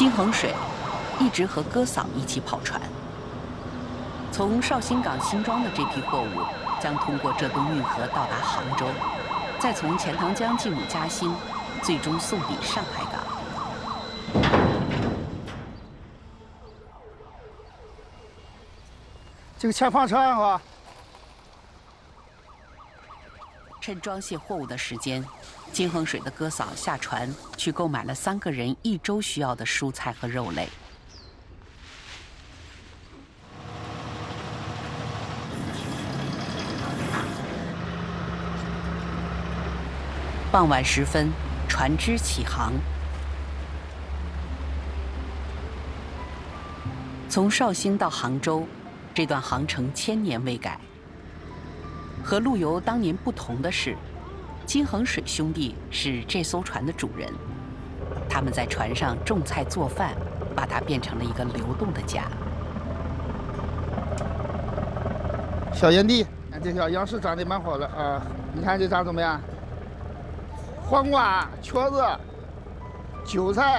金衡水一直和哥嫂一起跑船。从绍兴港新装的这批货物将通过浙东运河到达杭州，再从钱塘江进入嘉兴，最终送抵上海港。 这个前方船哈。 趁装卸货物的时间，金衡水的哥嫂下船去购买了3个人1周需要的蔬菜和肉类。傍晚时分，船只起航。从绍兴到杭州，这段航程1000年未改。 和陆游当年不同的是，金衡水兄弟是这艘船的主人，他们在船上种菜做饭，把它变成了一个流动的家。 小烟蒂，这条杨氏长得蛮好的啊！你看这长怎么样？黄瓜、瘸子、韭菜。